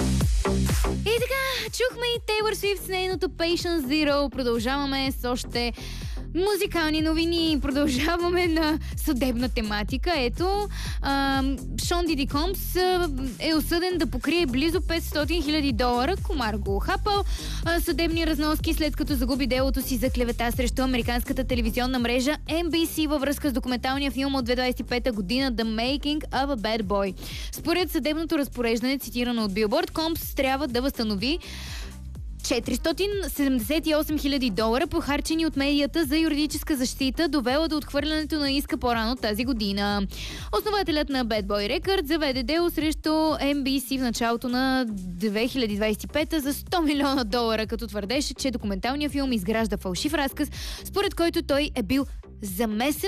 И така, чухме и Тейлър Свифт с нейното Patient Zero. Продължаваме с още музикални новини. Продължаваме на съдебна тематика. Ето, Шон Диди Компс е осъден да покрие близо $500,000. Комар го хапал. Съдебни разноски, след като загуби делото си за клевета срещу американската телевизионна мрежа NBC във връзка с документалния филм от 2025 година The Making of a Bad Boy. Според съдебното разпореждане, цитирано от Billboard, Компс трябва да възстанови $478,000, похарчени от медията за юридическа защита, довела до отхвърлянето на иска по-рано тази година. Основателят на Bad Boy Records заведе дело срещу NBC в началото на 2025 за $100 милиона, като твърдеше, че документалният филм изгражда фалшив разказ, според който той е бил замесен